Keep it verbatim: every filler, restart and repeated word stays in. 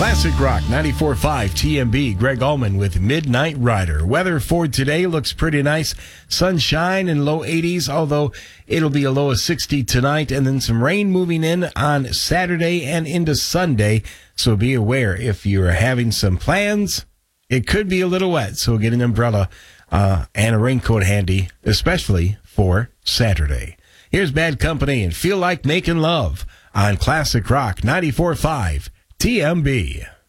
Classic Rock ninety-four point five T M B, Greg Allman with Midnight Rider. Weather for today looks pretty nice. Sunshine and low eighties, although it'll be a low of sixty tonight, and then some rain moving in on Saturday and into Sunday. So be aware if you're having some plans, it could be a little wet, so get an umbrella uh, and a raincoat handy, especially for Saturday. Here's Bad Company and Feel Like Making Love on Classic Rock ninety-four point five T M B.